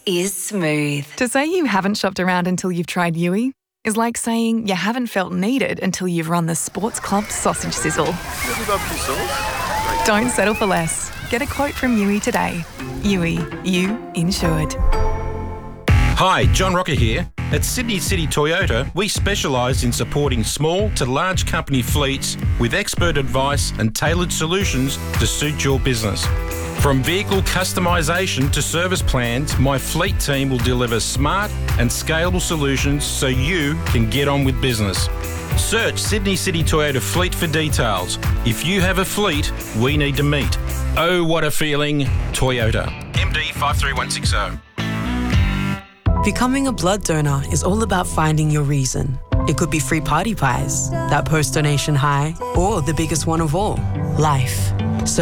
is smooth. To say you haven't shopped around until you've tried Yui is like saying you haven't felt needed until you've run the Sports Club sausage sizzle. Don't settle for less. Get a quote from Yui today. Yui, you insured. Hi, John Rocker here. At Sydney City Toyota, we specialise in supporting small to large company fleets with expert advice and tailored solutions to suit your business. From vehicle customisation to service plans, my fleet team will deliver smart and scalable solutions so you can get on with business. Search Sydney City Toyota Fleet for details. If you have a fleet, we need to meet. Oh, what a feeling. Toyota. MD 53160. Becoming a blood donor is all about finding your reason. It could be free party pies, that post-donation high, or the biggest one of all, life.